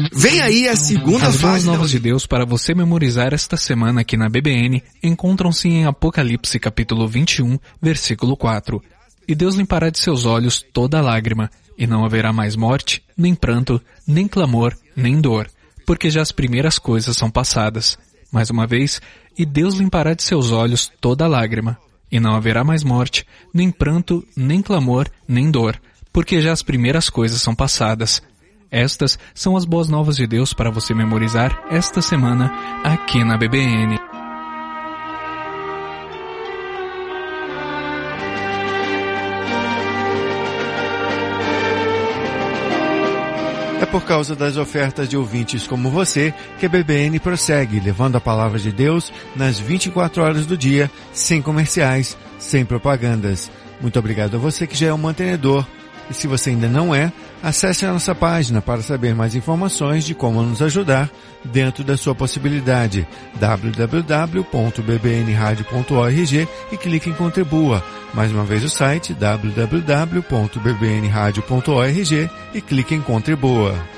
Vem aí a segunda As boas fase. novas de Deus para você memorizar esta semana aqui na BBN encontram-se em Apocalipse capítulo 21, versículo 4. E Deus limpará de seus olhos toda lágrima, e não haverá mais morte, nem pranto, nem clamor, nem dor, porque já as primeiras coisas são passadas. Mais uma vez, e Deus limpará de seus olhos toda lágrima, e não haverá mais morte, nem pranto, nem clamor, nem dor, porque já as primeiras coisas são passadas. Estas são as boas novas de Deus para você memorizar esta semana aqui na BBN. É por causa das ofertas de ouvintes como você que a BBN prossegue levando a palavra de Deus nas 24 horas do dia, sem comerciais, sem propagandas. Muito obrigado a você que já é um mantenedor. E se você ainda não é, acesse a nossa página para saber mais informações de como nos ajudar dentro da sua possibilidade. www.bbnradio.org e clique em Contribua. Mais uma vez o site www.bbnradio.org e clique em Contribua.